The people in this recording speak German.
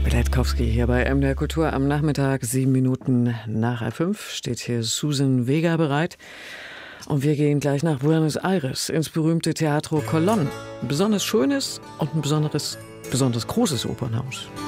Beletkowski hier bei MDR Kultur am Nachmittag, 7 Minuten nach 5 steht hier Susan Vega bereit. Und wir gehen gleich nach Buenos Aires ins berühmte Teatro Colón. Ein besonders schönes und ein besonders großes Opernhaus.